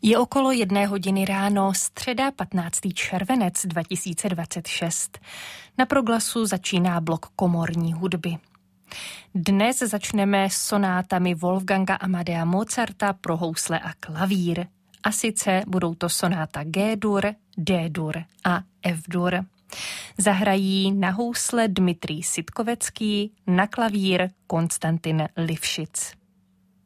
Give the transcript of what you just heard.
Je okolo 1:00 ráno, středa 15. červenec 2026. Na Proglasu začíná blok komorní hudby. Dnes začneme sonátami Wolfganga Amadea Mozarta pro housle a klavír. A sice budou to sonáta G-dur, D-dur a F-dur. Zahrají na housle Dmitrij Sitkovecký, na klavír Konstantin Livšic.